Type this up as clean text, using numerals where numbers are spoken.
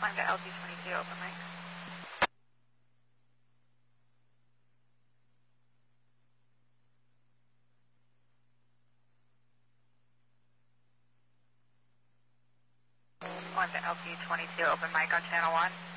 Climb to LG22, open mic. Climb to LG22, open mic on channel 1.